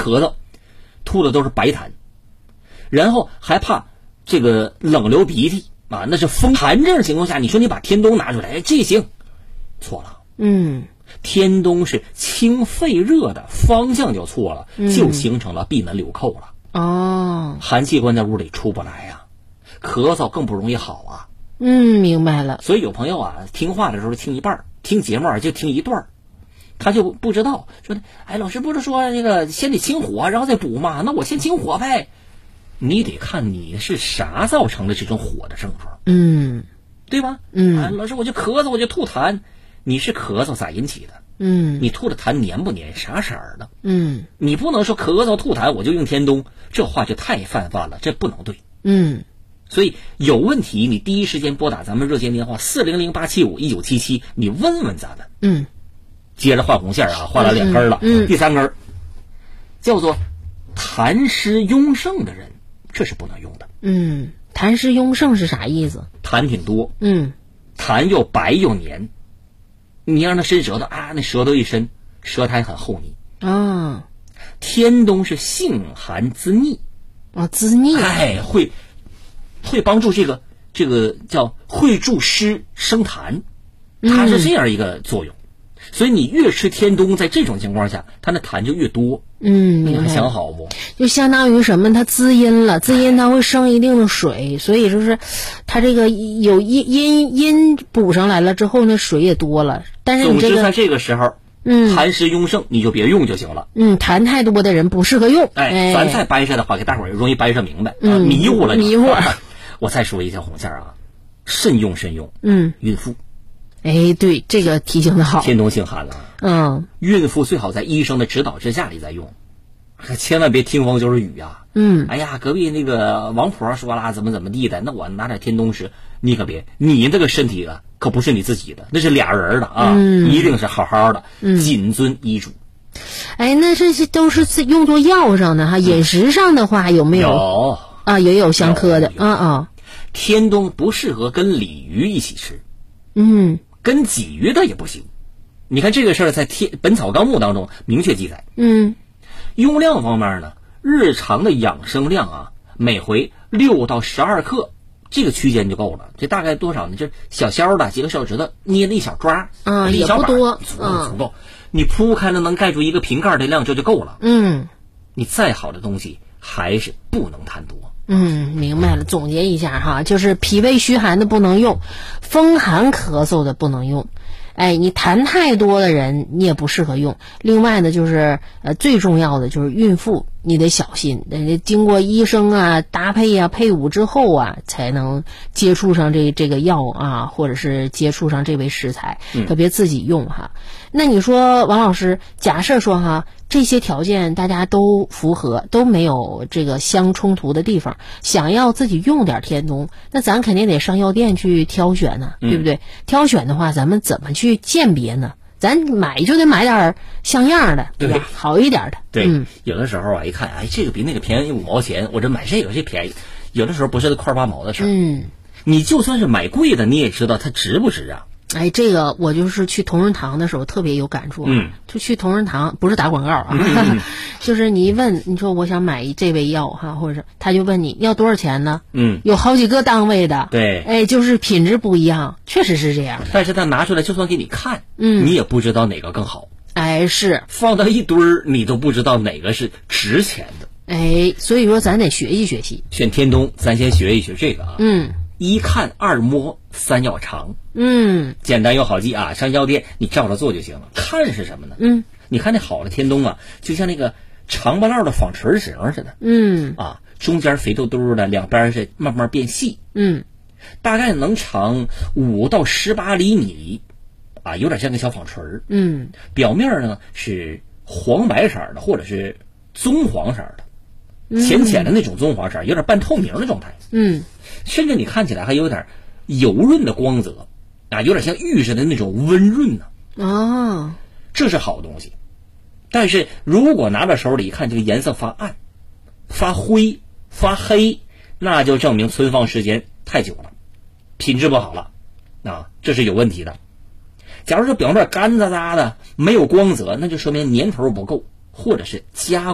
咳嗽，吐的都是白痰，然后还怕这个冷流鼻涕啊，那是风寒症的情况下，你说你把天冬拿出来，这行，错了。天冬是清肺热的，方向就错了，就形成了闭门留寇了。寒气关在屋里出不来呀，咳嗽更不容易好啊。 明白了。 所以有朋友啊，听话的时候听一半，听节目就听一段，他就不知道说，哎，老师不是说那个先得清火，然后再补吗？那我先清火呗。你得看你是啥造成的这种火的症状，对吧？老师我就咳嗽，我就吐痰，你是咳嗽咋引起的？你吐的痰黏不黏，啥色儿的？你不能说咳嗽吐痰我就用天冬，这话就太泛泛了，这不能对。所以有问题你第一时间拨打咱们热线电话400-875-1977，你问问咱们。接着画红线啊，画了2根了。第3根叫做痰湿壅盛的人，这是不能用的。 痰湿壅盛是啥意思？ 痰挺多，痰又白又黏，你让他伸舌头啊，那舌头一伸，舌苔很厚腻。天冬是性寒滋腻， 滋腻， 会帮助这个叫会助湿生痰，它是这样一个作用。所以你越吃天冬，在这种情况下，它那痰就越多。你还想好不？ 就相当于什么？它滋阴了，滋阴它会生一定的水，所以就是它这个有阴补上来了之后呢，水也多了。但是你总之在这个时候，痰湿壅盛，你就别用就行了。 痰太多的人不适合用。 咱再掰扯的话，给大伙儿容易掰扯明白，迷糊了。我再说一条红线啊，慎用。孕妇。 对，这个提醒的好。 天冬性寒了，孕妇最好在医生的指导之下里再用，千万别听风就是雨啊。哎呀，隔壁那个王婆说了怎么地的，那我拿点天冬吃，你可别，你这个身体啊可不是你自己的，那是俩人的啊，一定是好好的，谨遵医嘱。 那这些都是用作药上的哈，饮食上的话有没有？也有相克的。 天冬不适合跟鲤鱼一起吃，跟鲫鱼的也不行。你看这个事儿在《本草纲目》当中明确记载。用量方面呢，日常的养生量啊，每回6到12克，这个区间就够了。这大概多少呢？就是小削的几个手指头捏了一小抓， 也不多， 足够。你铺开了能盖住一个瓶盖的量，这就够了。你再好的东西还是不能贪多。 明白了。总结一下哈，就是脾胃虚寒的不能用，风寒咳嗽的不能用。你痰太多的人你也不适合用。另外呢，就是最重要的就是孕妇你得小心，经过医生啊搭配啊配伍之后啊，才能接触上这个药啊，或者是接触上这味食材，可别自己用哈。那你说王老师，假设说哈，这些条件大家都符合，都没有这个相冲突的地方，想要自己用点天冬，那咱肯定得上药店去挑选呢，对不对？挑选的话，咱们怎么去鉴别呢？咱买就得买点像样的，对吧？好一点的。 对，有的时候啊，一看，这个比那个便宜5毛钱，我这买这个这便宜，有的时候不是块8毛的事儿。你就算是买贵的，你也知道它值不值啊。 这个我就是去同仁堂的时候特别有感触。就去同仁堂，不是打广告啊，就是你一问，你说我想买这味药哈，或者是他就问你要多少钱呢？有好几个单位的。 对， 就是品质不一样，确实是这样。 但是他拿出来就算给你看，你也不知道哪个更好。 是放到一堆儿，你都不知道哪个是值钱的。 所以说咱得学习学习。 选天冬，咱先学一学这个啊。1看2摸3要尝。简单又好记啊，上药店你照着做就行了。看是什么呢？你看那好的天冬啊，就像那个长不烙的纺锤形似的。中间肥嘟嘟的，两边是慢慢变细。大概能长5到18厘米，有点像个小纺锤。表面呢是黄白色的，或者是棕黄色的，浅浅的那种棕黄色，有点半透明的状态。甚至你看起来还有点油润的光泽。有点像玉似的那种温润呢。这是好东西。但是如果拿到手里一看，这个颜色发暗、发灰、发黑，那就证明存放时间太久了，品质不好了。这是有问题的。假如说表面干渣渣的，没有光泽，那就说明年头不够，或者是加